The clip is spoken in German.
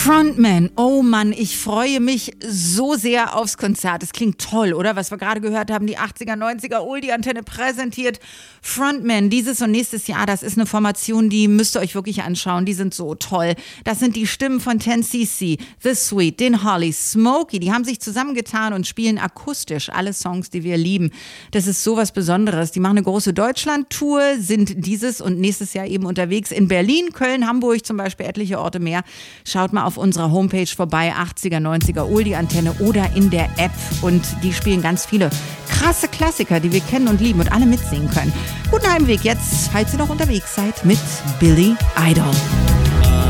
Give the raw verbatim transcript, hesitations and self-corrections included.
Frontman, oh Mann, ich freue mich so sehr aufs Konzert. Es klingt toll, oder? Was wir gerade gehört haben, die achtziger, neunziger Oldie-Antenne präsentiert. Frontman, dieses und nächstes Jahr, das ist eine Formation, die müsst ihr euch wirklich anschauen. Die sind so toll. Das sind die Stimmen von ten C C, The Sweet, den Holly, Smokey. Die haben sich zusammengetan und spielen akustisch alle Songs, die wir lieben. Das ist sowas Besonderes. Die machen eine große Deutschland-Tour, sind dieses und nächstes Jahr eben unterwegs in Berlin, Köln, Hamburg zum Beispiel, etliche Orte mehr. Schaut mal auf unserer Homepage vorbei, achtziger, neunziger Oldie-Antenne oder in der App. Und die spielen ganz viele krasse Klassiker, die wir kennen und lieben und alle mitsingen können. Guten Heimweg jetzt, falls ihr noch unterwegs seid, mit Billy Idol.